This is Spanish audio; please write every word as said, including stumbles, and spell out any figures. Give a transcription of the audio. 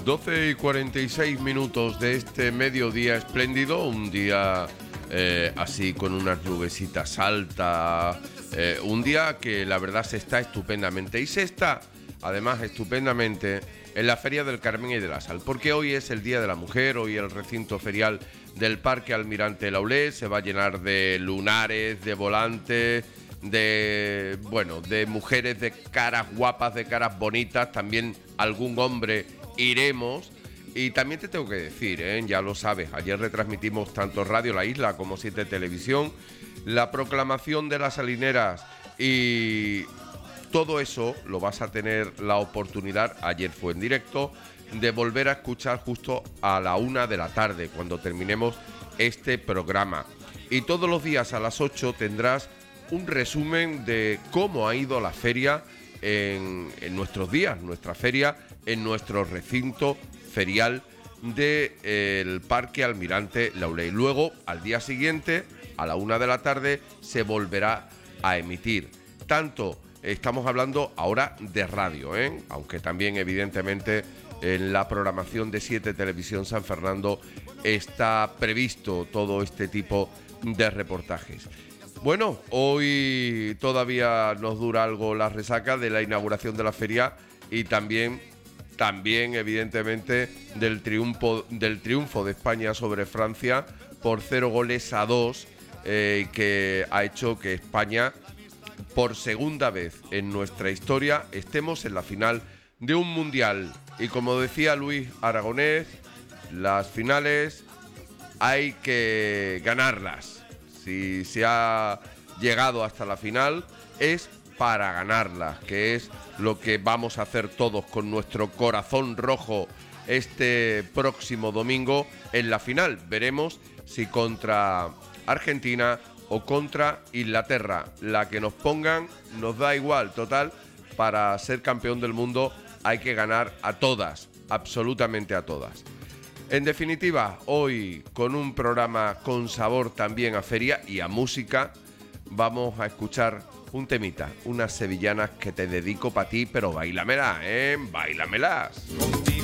doce y cuarenta y seis minutos de este mediodía espléndido, un día eh, así con unas nubecitas altas, eh, un día que la verdad se está estupendamente, y se está además estupendamente en la Feria del Carmen y de la Sal, porque hoy es el Día de la Mujer. Hoy el recinto ferial del Parque Almirante Laulé se va a llenar de lunares, de volantes, de, bueno, de mujeres de caras guapas, de caras bonitas, también algún hombre iremos. Y también te tengo que decir, ¿eh? Ya lo sabes, ayer retransmitimos tanto Radio La Isla como Siete Televisión, la proclamación de las salineras, y todo eso lo vas a tener la oportunidad, ayer fue en directo, de volver a escuchar justo a la una de la tarde, cuando terminemos este programa. Y todos los días a las ocho tendrás un resumen de cómo ha ido la feria en, en nuestros días, nuestra feria en nuestro recinto ferial del Parque Almirante Laulé. Luego, al día siguiente, a la una de la tarde, se volverá a emitir. Tanto estamos hablando ahora de radio, ¿eh? Aunque también, evidentemente, en la programación de Siete Televisión San Fernando está previsto todo este tipo de reportajes. Bueno, hoy todavía nos dura algo la resaca de la inauguración de la feria y también, también evidentemente, del triunfo, del triunfo de España sobre Francia por cero goles a dos, eh, que ha hecho que España, por segunda vez en nuestra historia, estemos en la final de un mundial. Y como decía Luis Aragonés, las finales hay que ganarlas. Si se ha llegado hasta la final es para ganarlas, que es lo que vamos a hacer todos con nuestro corazón rojo este próximo domingo en la final. Veremos si contra Argentina o contra Inglaterra. La que nos pongan nos da igual, total, para ser campeón del mundo hay que ganar a todas, absolutamente a todas. En definitiva, hoy con un programa con sabor también a feria y a música, vamos a escuchar un temita, unas sevillanas que te dedico para ti, pero báilamelas, ¿eh? Báilamelas.